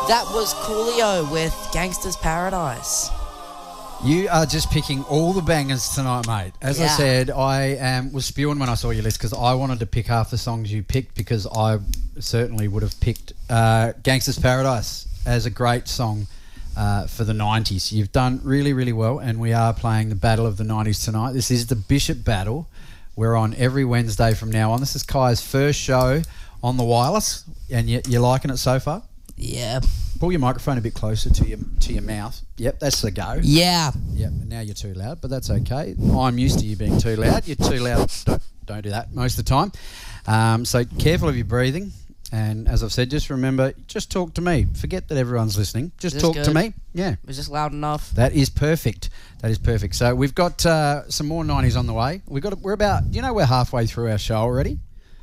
That was Coolio with Gangsta's Paradise. You are just picking all the bangers tonight, mate. As I said, I was spewing when I saw your list because I wanted to pick half the songs you picked because I certainly would have picked Gangsta's Paradise as a great song for the 90s. You've done really, really well, and we are playing the Battle of the 90s tonight. This is the Bishop Battle. We're on every Wednesday from now on. This is Kai's first show on the wireless, and you're liking it so far? Yeah. Pull your microphone a bit closer to your mouth. Yep, that's the go. Yeah. Yep, now you're too loud, but that's okay. I'm used to you being too loud. You're too loud. Don't do that most of the time. So careful of your breathing. And as I've said, just remember, just talk to me. Forget that everyone's listening. Just talk to me. Yeah. Was this loud enough? That is perfect. That is perfect. So we've got some more 90s on the way. We're about, we're halfway through our show already?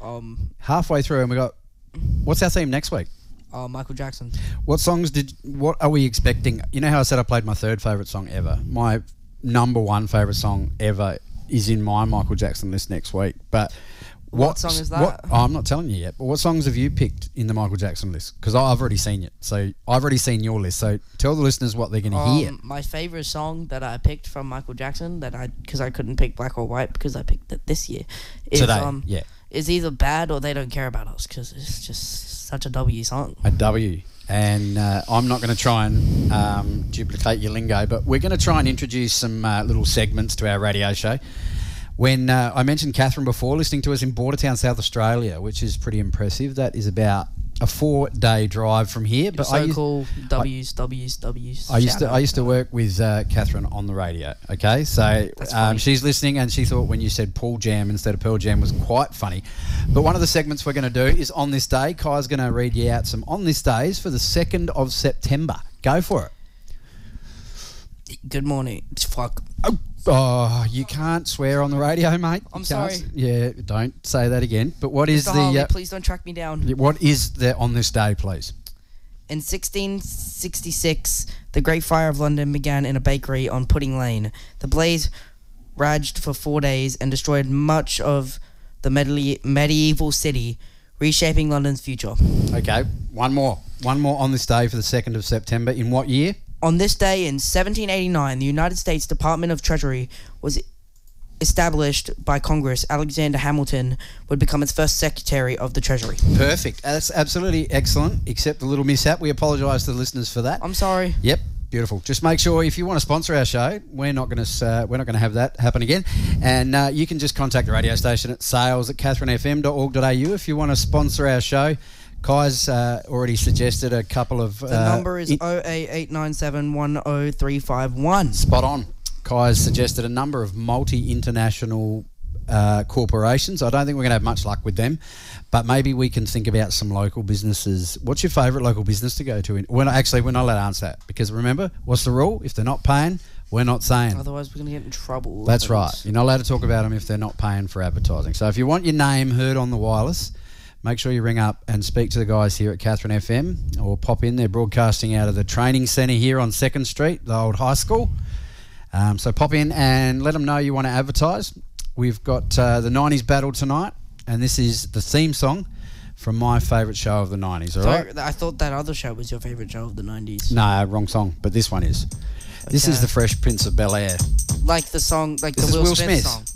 Halfway through, and what's our theme next week? Michael Jackson. What are we expecting? You know how I said I played my third favourite song ever? My number one favourite song ever is in my Michael Jackson list next week. But what song is that? I'm not telling you yet. But what songs have you picked in the Michael Jackson list? Because I've already seen it. So I've already seen your list. So tell the listeners what they're going to hear. My favourite song that I picked from Michael Jackson, because I couldn't pick Black or White because I picked it this year, is, today, is either Bad or They Don't Care About Us, because it's just such a W song. A W. And I'm not going to try and duplicate your lingo, but we're going to try and introduce some little segments to our radio show. When I mentioned Catherine before, listening to us in Bordertown, South Australia, which is pretty impressive. That is about a 4-day drive from here. But so-called W's. I used to work with Catherine on the radio. Okay, so she's listening, and she thought when you said Paul Jam instead of Pearl Jam was quite funny. But one of the segments we're going to do is On This Day. Kai's going to read you out some On This Days for the 2nd of September. Go for it. Good morning. Fuck. Oh, you can't swear on the radio, mate. I'm sorry. Yeah, don't say that again. But what is Mr. Harley, please don't track me down. What is the On This Day, please? In 1666, the Great Fire of London began in a bakery on Pudding Lane. The blaze raged for 4 days and destroyed much of the medieval city, reshaping London's future. Okay, one more On This Day for the 2nd of September. In what year? On this day in 1789, the United States Department of Treasury was established by Congress. Alexander Hamilton would become its first Secretary of the Treasury. Perfect. That's absolutely excellent, except a little mishap. We apologise to the listeners for that. I'm sorry. Yep. Beautiful. Just make sure if you want to sponsor our show, we're not going to have that happen again. And you can just contact the radio station at sales@catherinefm.org.au if you want to sponsor our show. Kai's already suggested a couple of... The number is 08897100351. Spot on. Kai's suggested a number of multi-international corporations. I don't think we're going to have much luck with them, but maybe we can think about some local businesses. What's your favourite local business to go to? We're not allowed to answer that, because remember, what's the rule? If they're not paying, we're not saying. Otherwise, we're going to get in trouble. That's right. You're not allowed to talk about them if they're not paying for advertising. So if you want your name heard on the wireless, make sure you ring up and speak to the guys here at Catherine FM, or pop in. They're broadcasting out of the training centre here on 2nd Street, the old high school. So pop in and let them know you want to advertise. We've got the 90s battle tonight, and this is the theme song from my favourite show of the 90s, all right? I thought that other show was your favourite show of the 90s. No, wrong song, but this one is. Okay. This is the Fresh Prince of Bel-Air. Like the song, like the Will Smith song.